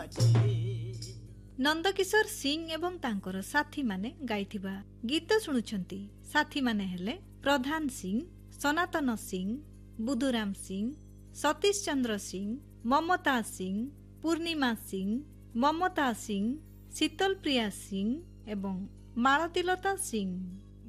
ନନ୍ଦକିଶୋର ସିଂ ଏବଂ ତାଙ୍କର ସାଥୀମାନେ ଗାଇଥିବା ଗୀତ ଶୁଣୁଛନ୍ତି। ସାଥୀମାନେ ହେଲେ ପ୍ରଧାନ ସିଂ, ସନାତନ ସିଂ, ବୁଧୁରାମ ସିଂ, ସତୀଶ ଚନ୍ଦ୍ର ସିଂ, ମମତା ସିଂ, ପୂର୍ଣ୍ଣିମା ସିଂ, ମମତା ସିଂ, ଶୀତଲ ପ୍ରିୟା ସିଂ ଏବଂ ମାଳତୀଲତା ସିଂ।